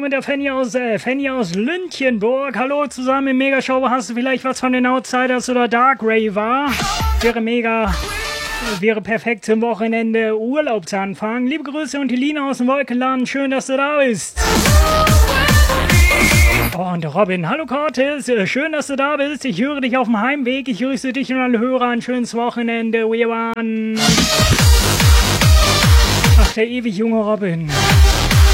mit der Fanny aus Lünchenburg. Hallo zusammen im Megashow. Hast du vielleicht was von den Outsiders oder Dark Raver? Wäre perfekt zum Wochenende Urlaub zu anfangen. Liebe Grüße und die Lina aus dem Wolkenland. Schön, dass du da bist. Oh, und Robin. Hallo Cortis. Schön, dass du da bist. Ich höre dich auf dem Heimweg. Ich grüße dich und alle Hörer. Ein schönes Wochenende. We waren. Ach, der ewig junge Robin.